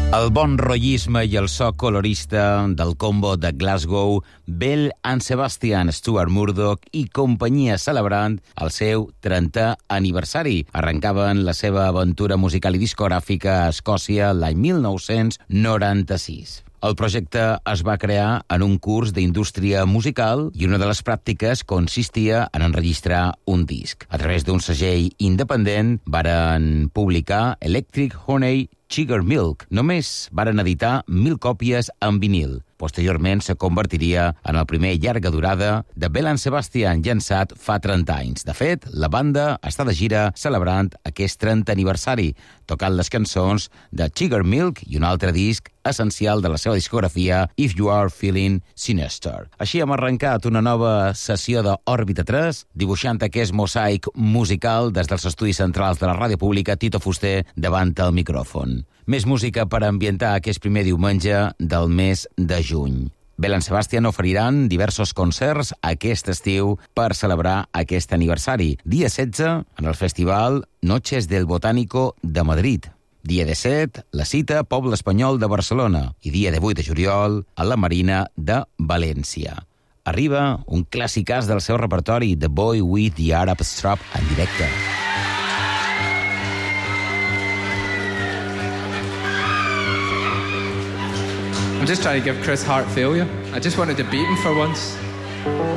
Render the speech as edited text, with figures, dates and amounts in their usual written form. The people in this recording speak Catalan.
El bon rotllisme i el so colorista del combo de Glasgow, Belle and Sebastian, Stuart Murdoch i companyia celebrant el seu 30è aniversari. Arrencaven la seva aventura musical i discogràfica a Escòcia l'any 1996. El projecte es va crear en un curs d'indústria musical i una de les pràctiques consistia en enregistrar un disc. A través d'un segell independent varen publicar Electric Honey Sugar Milk. Només varen editar 1.000 còpies en vinil. Posteriorment se convertiria en el primer llarga durada de Belle and Sebastian, llançat fa 30 anys. De fet, la banda està de gira celebrant aquest 30è aniversari, tocant les cançons de Sugar Milk i un altre disc essencial de la seva discografia, If You Are Feeling Sinister. Així hem arrencat una nova sessió d'Òrbita 3, dibuixant aquest mosaic musical des dels estudis centrals de la ràdio pública, Tito Fuster davant el micròfon. Més música per ambientar aquest primer diumenge del mes de juny. Belle and Sebastian oferiran diversos concerts aquest estiu per celebrar aquest aniversari. Dia 16, en el festival Noches del Botánico de Madrid. Dia 17, la cita Poble Espanyol de Barcelona. I dia 18 de juliol, a la Marina de València. Arriba un clàssicàs del seu repertori, The Boy with the Arab Strap, en directe. I'm just trying to give Chris heart failure. I just wanted to beat him for once.